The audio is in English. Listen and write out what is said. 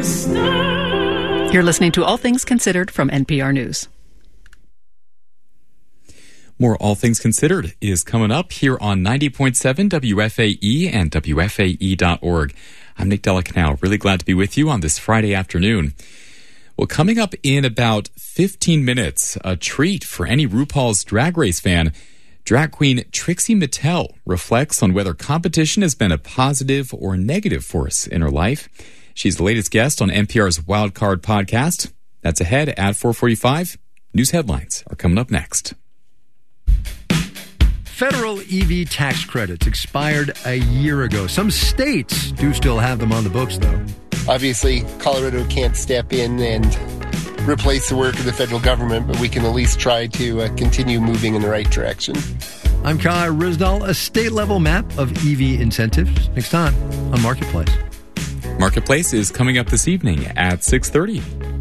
You're listening to All Things Considered from NPR News. More All Things Considered is coming up here on 90.7 WFAE and WFAE.org. I'm Nick Delacanal. Really glad to be with you on this Friday afternoon. Well, coming up in about 15 minutes, a treat for any RuPaul's Drag Race fan. Drag queen Trixie Mattel reflects on whether competition has been a positive or negative force in her life. She's the latest guest on NPR's Wildcard podcast. That's ahead at 4:45. News headlines are coming up next. Federal EV tax credits expired a year ago. Some states do still have them on the books, though. Obviously, Colorado can't step in and replace the work of the federal government, but we can at least try to continue moving in the right direction. I'm Kai Rizdal. A state-level map of EV incentives next time on Marketplace. Marketplace is coming up this evening at 6:30.